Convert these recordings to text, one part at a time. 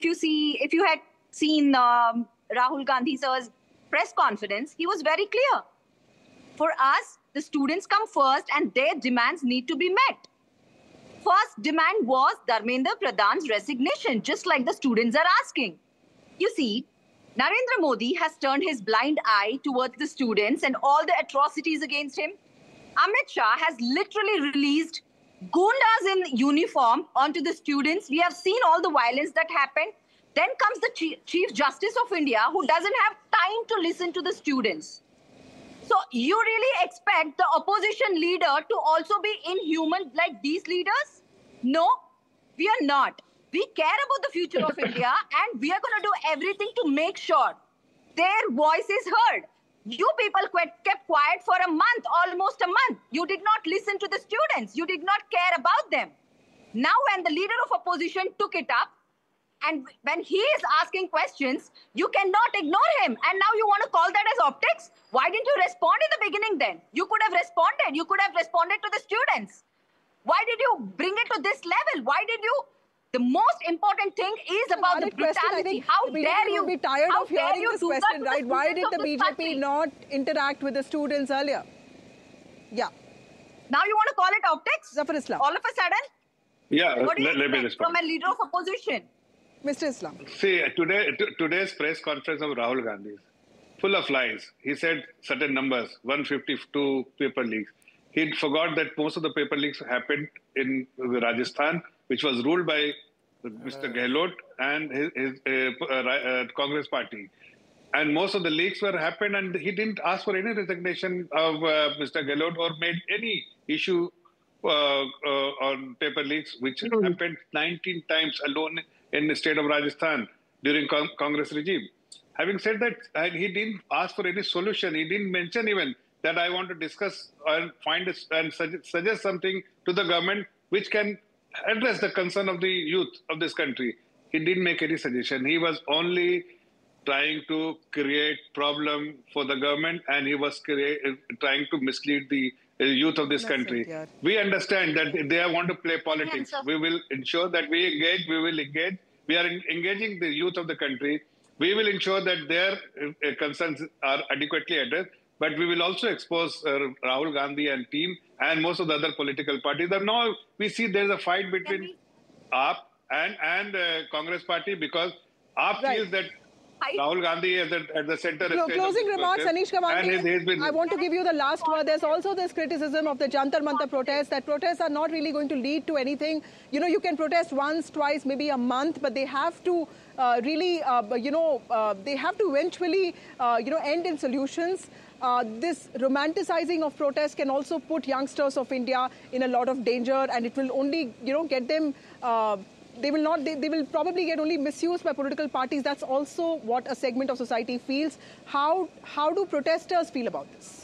if you had seen Rahul Gandhi sir's press conference, he was very clear. For us, the students come first and their demands need to be met. First demand was Dharmendra Pradhan's resignation, just like the students are asking. You see, Narendra Modi has turned his blind eye towards the students and all the atrocities against him. Amit Shah has literally released goondas in uniform onto the students. We have seen all the violence that happened. Then comes the Chief Justice of India, who doesn't have time to listen to the students. So you really expect the opposition leader to also be inhuman like these leaders? No, we are not. We care about the future of India, and we are going to do everything to make sure their voice is heard. You people kept quiet for a month, almost a month. You did not listen to the students. You did not care about them. Now when the leader of opposition took it up, and when he is asking questions, you cannot ignore him. And now you want to call that as optics? Why didn't you respond in the beginning then? You could have responded. You could have responded to the students. Why did you bring it to this level? Why did you? The most important thing is about the brutality. How dare you? Be tired of hearing this question, right? Why did the BJP not interact with the students earlier? Yeah. Now you want to call it optics? Zafar Islam. All of a sudden? Yeah, what do you let me from respond. a leader of opposition? Mr. Islam. See, today's press conference of Rahul Gandhi is full of lies. He said certain numbers, 152 paper leaks. He forgot that most of the paper leaks happened in Rajasthan, which was ruled by Mr. Gehlot and his Congress party. And most of the leaks were happened, and he didn't ask for any resignation of Mr. Gehlot or made any issue on paper leaks, which happened 19 times alone in the state of Rajasthan during Congress regime. Having said that, he didn't ask for any solution. He didn't mention even that I want to discuss and suggest something to the government which can address the concern of the youth of this country. He didn't make any suggestion. He was only trying to create problem for the government, and he was trying to mislead the youth of this country. We understand that they want to play politics. We will ensure that we engage. We will engage. We are engaging the youth of the country. We will ensure that their concerns are adequately addressed. But we will also expose Rahul Gandhi and team and most of the other political parties. And now we see there's a fight between AAP and Congress party because AAP feels that Rahul Gandhi is at the center. Closing remarks, Anish Gawande. I want to give you the last word. There's also this criticism of the Jantar Mantar protests, that protests are not really going to lead to anything. You know, you can protest once, twice, maybe a month, but they have to they have to eventually, end in solutions. This romanticizing of protests can also put youngsters of India in a lot of danger, and it will only, get them. They will probably get only misused by political parties. That's also what a segment of society feels. How do protesters feel about this?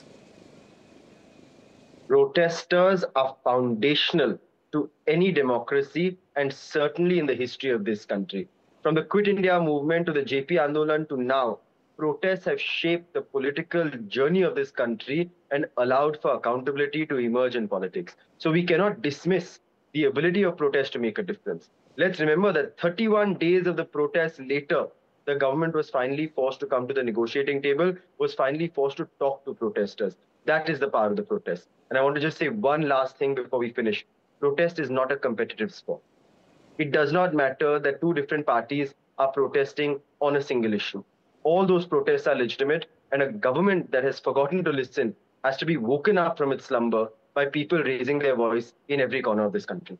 Protesters are foundational to any democracy and certainly in the history of this country. From the Quit India movement to the JP Andolan to now, protests have shaped the political journey of this country and allowed for accountability to emerge in politics. So we cannot dismiss the ability of protest to make a difference. Let's remember that 31 days of the protests later, the government was finally forced to come to the negotiating table, was finally forced to talk to protesters. That is the power of the protest. And I want to just say one last thing before we finish. Protest is not a competitive sport. It does not matter that two different parties are protesting on a single issue. All those protests are legitimate, and a government that has forgotten to listen has to be woken up from its slumber by people raising their voice in every corner of this country.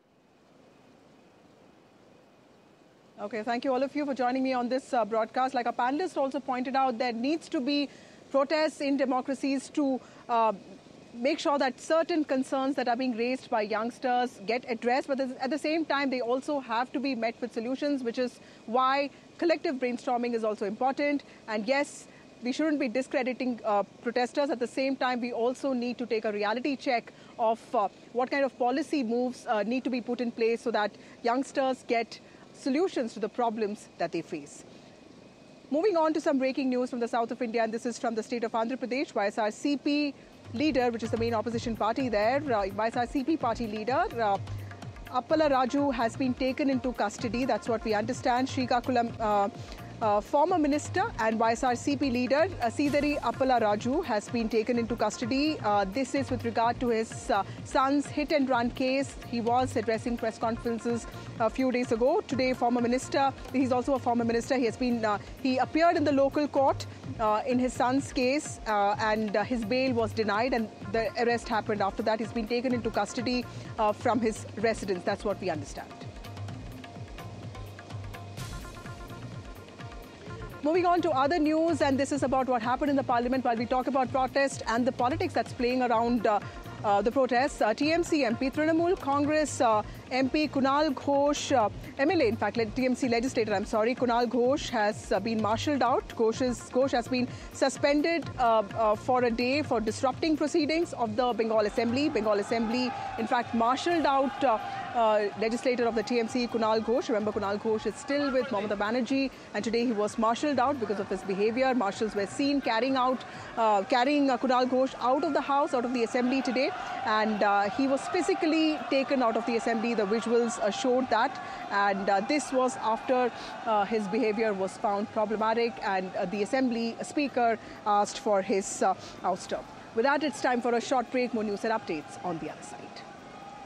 Okay, thank you all of you for joining me on this broadcast. Like our panelists also pointed out, there needs to be protests in democracies to make sure that certain concerns that are being raised by youngsters get addressed, but at the same time, they also have to be met with solutions, which is why collective brainstorming is also important. And yes, we shouldn't be discrediting protesters. At the same time, we also need to take a reality check of what kind of policy moves need to be put in place so that youngsters get solutions to the problems that they face. Moving on to some breaking news from the south of India, and this is from the state of Andhra Pradesh. YSRCP leader, which is the main opposition party there, YSRCP party leader, Appala Raju has been taken into custody. That's what we understand. Srikakulam former minister and YSRCP leader Seethari Appala Raju has been taken into custody. This is with regard to his son's hit-and-run case. He was addressing press conferences a few days ago. Today, former minister, he's also a former minister. He appeared in the local court in his son's case and his bail was denied, and the arrest happened after that. He's been taken into custody from his residence. That's what we understand. Moving on to other news, and this is about what happened in the parliament while we talk about protest and the politics that's playing around the protests. TMC MP, Trinamool Congress MP Kunal Ghosh, MLA, in fact, TMC legislator, Kunal Ghosh has been marshalled out. Ghosh has been suspended for a day for disrupting proceedings of the Bengal Assembly. Bengal Assembly, in fact, marshalled out legislator of the TMC, Kunal Ghosh. Remember, Kunal Ghosh is still with Mamata Banerjee, and today he was marshalled out because of his behavior. Marshals were seen carrying Kunal Ghosh out of the house, out of the assembly today, and he was physically taken out of the assembly. The visuals showed that, and this was after his behavior was found problematic, and the assembly speaker asked for his ouster. With that, it's time for a short break. More news and updates on the other side.